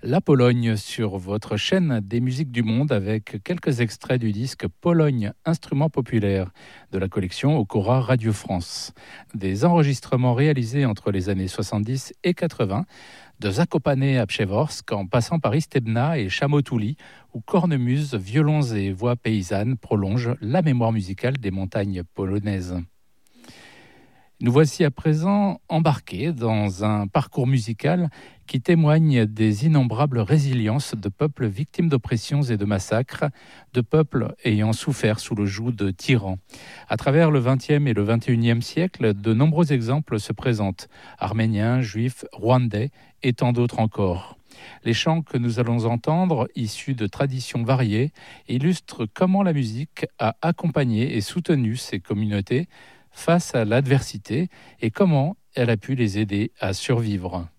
La Pologne sur votre chaîne des musiques du monde avec quelques extraits du disque Pologne, instruments populaires de la collection Okora Radio France. Des enregistrements réalisés entre les années 70 et 80 de Zakopane à Przeworsk en passant par Istebna et Chamotouli où cornemuse, violons et voix paysannes prolongent la mémoire musicale des montagnes polonaises. Nous voici à présent embarqués dans un parcours musical qui témoigne des innombrables résiliences de peuples victimes d'oppressions et de massacres, de peuples ayant souffert sous le joug de tyrans. À travers le XXe et le XXIe siècle, de nombreux exemples se présentent, arméniens, juifs, rwandais et tant d'autres encore. Les chants que nous allons entendre, issus de traditions variées, illustrent comment la musique a accompagné et soutenu ces communautés face à l'adversité et comment elle a pu les aider à survivre.